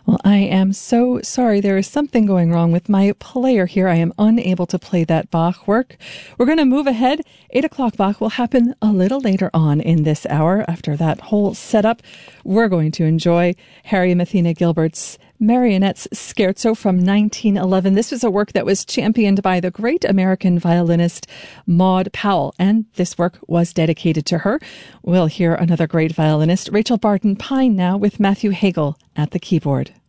Well, I am so sorry. There is something going wrong with my player here. I am unable to play that Bach work. We're going to move ahead. 8 o'clock Bach will happen a little later on in this hour. After that whole setup, we're going to enjoy Harry Mathena Gilbert's Marionette's Scherzo from 1911. This was a work that was championed by the great American violinist Maud Powell, and this work was dedicated to her. We'll hear another great violinist, Rachel Barton Pine, now with Matthew Hagel at the keyboard.